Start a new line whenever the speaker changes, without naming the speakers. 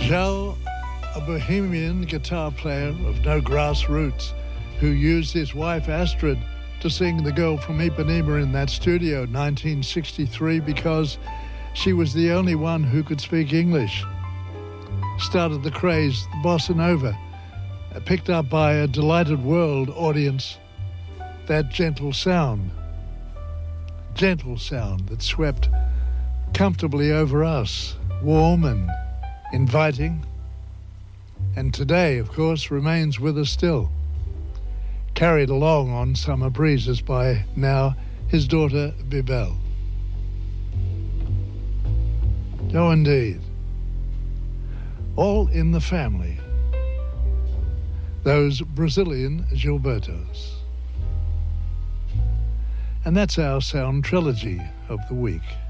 Joe, a bohemian guitar player of no grassroots, who used his wife Astrid to sing The Girl from Ipanema in that studio in 1963 because she was the only one who could speak English. Started the craze, the bossa nova, picked up by a delighted world audience, that gentle sound that swept comfortably over us, warm and inviting, and today, of course, remains with us still, carried along on summer breezes by now his daughter Bebel. Oh, indeed. All in the family. Those Brazilian Gilbertos. And that's our sound trilogy of the week.